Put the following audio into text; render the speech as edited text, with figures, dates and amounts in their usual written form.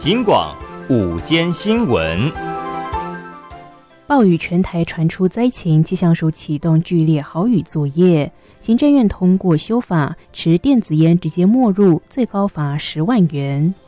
金广午间新闻。 暴雨全台传出灾情，气象署启动剧烈豪雨作业。行政院通过修法，持电子烟直接没入，最高罚10万元。